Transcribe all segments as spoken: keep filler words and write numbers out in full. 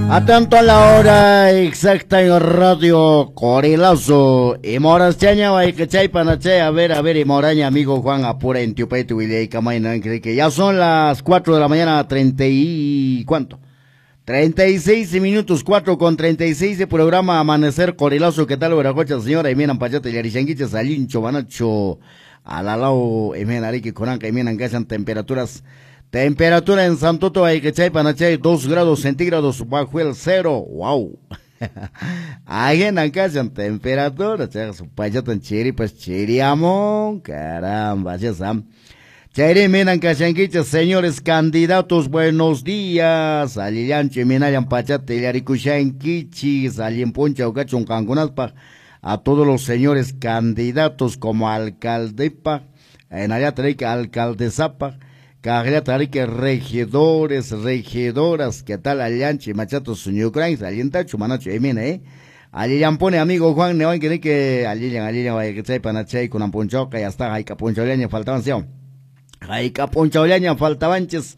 Atento a la hora exacta en Radio Corilazo. Y moras chaña, vai que chay panache, a ver, a ver, y moraña, amigo Juan Apura en Tiupetu y de Camaina, que ya son las cuatro de la mañana, treinta y ¿cuánto? treinta y seis minutos, cuatro con treinta y seis de programa Amanecer Corilazo. ¿Qué tal, Veracocha, señora? Y miran pachate, y arishanguiches, alincho, banacho, alalao, y miran arique, coranca, y miran que hacen temperaturas. Temperatura en Santoto, hay que chay panachay, dos grados centígrados bajo el cero. Wow. Ahí en acá hacen temperatura, chay, su pachatan chiri, pues chiriamón, caramba, ya sam. Chayre miran cachanquiches, señores candidatos, buenos días. Alillancho y minayan pachate, yaricushanquichis, alien poncha, ocachon cangunaspa. A todos los señores candidatos como alcaldepa, en allá trae que alcaldesapa. Cajera tarique regidores, regidoras, ¿qué tal allanche, machatos, suñucrains, alienta, chumanacho, emine, eh? Alillan pone amigo Juan, ne van que que alillan, alillan, vaya que chay panachay con amponchoca, ya está, jaica poncholeña, faltaban, ¿sí? Jaica poncholeña, faltaban, ches,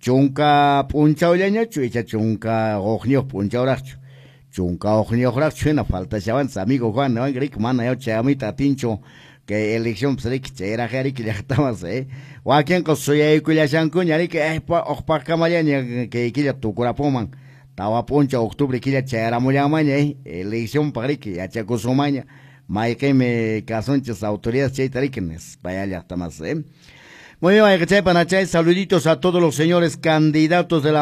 chunca poncholeña, chuicha, chunca ojnio, ponchoracho, chunca ojnio, racho, na falta, chavanza, amigo Juan, ne van que que mana, yo, chamita, tincho, que elección pues de que era jari que ya estamos eh o aquí en cosoya y cuya shancuña y que es pa o pa camaña que que ya tu corapoman estaba poncha octubre que ya chera muy amaña elección para que ya chaco su maña mai que me casonches autoridades chaitarikenes vaya ya está más eh muy bien, vaya que chay panachay, saluditos a todos los señores candidatos de la,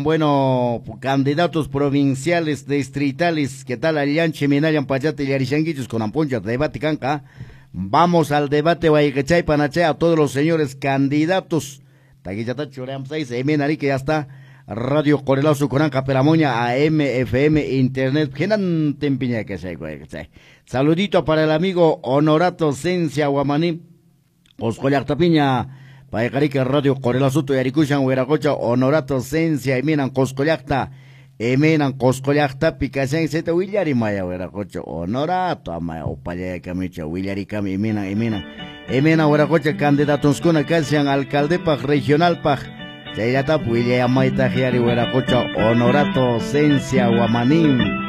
bueno, candidatos provinciales, distritales, ¿qué tal? Alianche, Minayan, Pachate y Arishanguichos con Amponcha, debate canca. Vamos al debate, Guayquechay, Panachay, a todos los señores candidatos. Taquillata choream seis, Emenari, que ya está. Radio Corilazo, Coranca, Peramoña, A M, F M, Internet. Genan tempiña que se, Guayquechay. Saludito para el amigo Honorato Cencia Guamaní. Oscollactapiña, Paecarique, Radio Corilazo, y Aricuchan, Hueracocha, Honorato Cencia, Eminan, Coscollacta. Eminan Coscollacta, Picasen, Zeta, Willari, Maya, Hueracocha, Honorato, Amaya, Opaya, Camicha, Willari, Cami, Eminan, Eminan, Eminan, Hueracocha, candidatos con Acasian, alcalde Paj, regional Paj, Chayata, William Maita, Giari, Hueracocha, Honorato, Cencia, Guamanín.